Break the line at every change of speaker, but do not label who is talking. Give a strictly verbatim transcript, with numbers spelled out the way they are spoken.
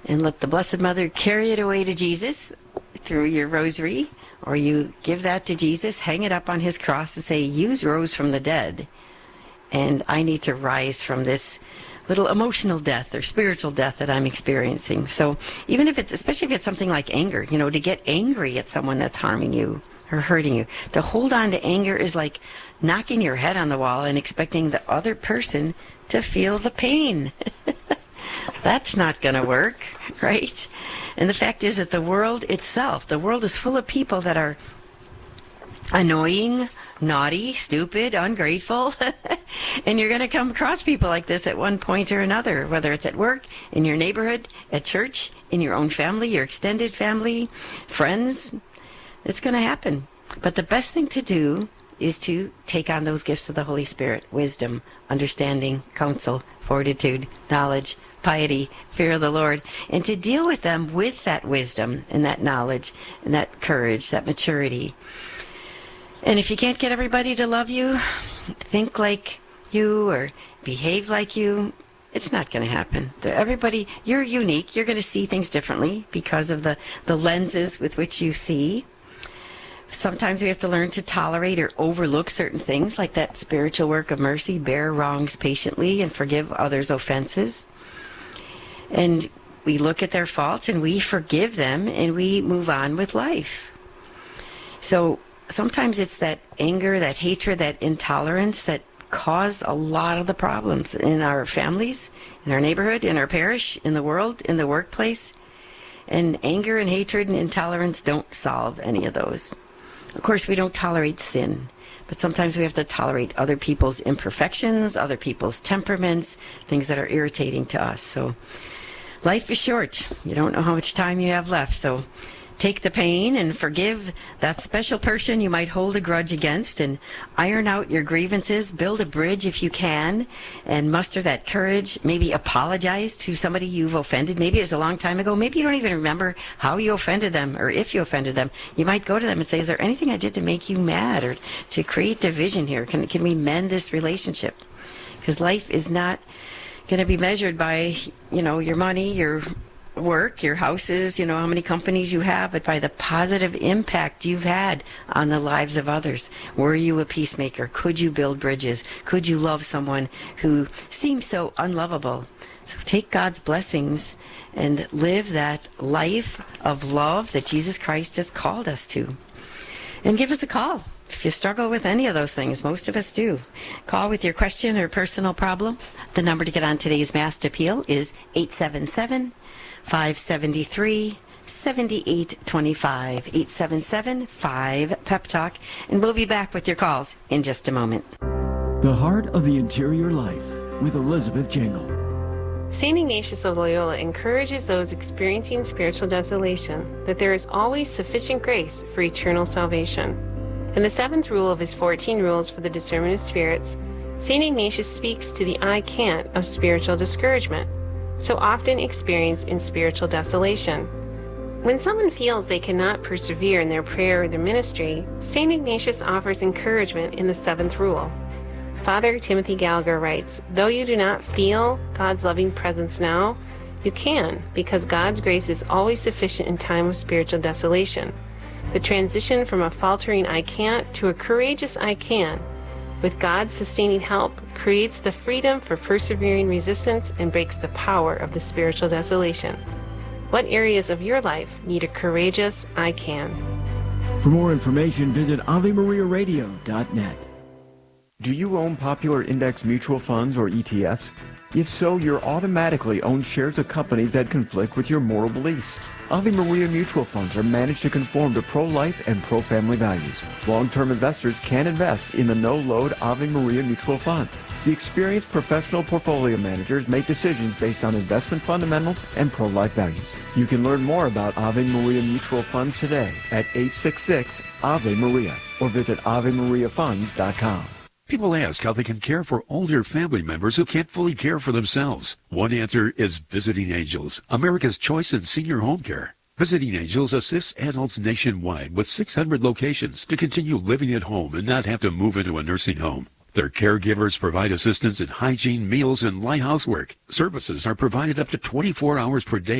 and let the Blessed Mother carry it away to Jesus through your rosary, or you give that to Jesus, hang it up on his cross and say, you rose from the dead, and I need to rise from this little emotional death or spiritual death that I'm experiencing. So even if it's, especially if it's something like anger, you know, to get angry at someone that's harming you or hurting you, to hold on to anger is like knocking your head on the wall and expecting the other person to feel the pain. That's not going to work, right? And the fact is that the world itself, the world is full of people that are annoying, naughty, stupid, ungrateful. And you're going to come across people like this at one point or another, whether it's at work, in your neighborhood, at church, in your own family, your extended family, friends. It's going to happen. But the best thing to do is to take on those gifts of the Holy Spirit: wisdom, understanding, counsel, fortitude, knowledge, piety, fear of the Lord, and to deal with them with that wisdom and that knowledge and that courage, that maturity. And if you can't get everybody to love you, think like you, or behave like you, it's not going to happen. Everybody, you're unique. You're going to see things differently because of the, the lenses with which you see. Sometimes we have to learn to tolerate or overlook certain things, like that spiritual work of mercy, bear wrongs patiently and forgive others' offenses. And we look at their faults and we forgive them and we move on with life. So sometimes it's that anger, that hatred, that intolerance that cause a lot of the problems in our families, in our neighborhood, in our parish, in the world, in the workplace. And anger and hatred and intolerance don't solve any of those. Of course, we don't tolerate sin, but sometimes we have to tolerate other people's imperfections, other people's temperaments, things that are irritating to us. So life is short. You don't know how much time you have left, so take the pain and forgive that special person you might hold a grudge against, and iron out your grievances. Build a bridge if you can, and muster that courage. Maybe apologize to somebody you've offended. Maybe it was a long time ago. Maybe you don't even remember how you offended them or if you offended them. You might go to them and say, is there anything I did to make you mad or to create division here? Can, can we mend this relationship? Because life is not going to be measured by, you know, your money, your work, your houses, you know, how many companies you have, but by the positive impact you've had on the lives of others. Were you a peacemaker? Could you build bridges? Could you love someone who seems so unlovable? So take God's blessings and live that life of love that Jesus Christ has called us to. And give us a call if you struggle with any of those things. Most of us do. Call with your question or personal problem. The number to get on today's Mass Appeal is eight seven seven, five seven three, seven eight two five, eight seven seven, five, P E P Talk, and we'll be back with your calls in just a moment.
The Heart of the Interior Life with Elizabeth Jingle.
Saint Ignatius of Loyola encourages those experiencing spiritual desolation that there is always sufficient grace for eternal salvation. In the seventh rule of his fourteen rules for the discernment of spirits, Saint Ignatius speaks to the I can't of spiritual discouragement, so often experienced in spiritual desolation. When someone feels they cannot persevere in their prayer or their ministry, Saint Ignatius offers encouragement in the seventh rule. Father Timothy Gallagher writes, though you do not feel God's loving presence now, you can, because God's grace is always sufficient in time of spiritual desolation. The transition from a faltering I can't to a courageous I can, with God's sustaining help, creates the freedom for persevering resistance and breaks the power of the spiritual desolation. What areas of your life need a courageous I can?
For more information, visit Ave Maria Radio dot net.
Do you own popular index mutual funds or E T Fs? If so, you're automatically own shares of companies that conflict with your moral beliefs. Ave Maria mutual funds are managed to conform to pro-life and pro-family values. Long-term investors can invest in the no-load Ave Maria mutual funds. The experienced professional portfolio managers make decisions based on investment fundamentals and pro-life values. You can learn more about Ave Maria mutual funds today at eight six six, A V E Maria or visit ave maria funds dot com.
People ask how they can care for older family members who can't fully care for themselves. One answer is Visiting Angels, America's choice in senior home care. Visiting Angels assists adults nationwide with six hundred locations to continue living at home and not have to move into a nursing home. Their caregivers provide assistance in hygiene, meals, and light housework. Services are provided up to twenty-four hours per day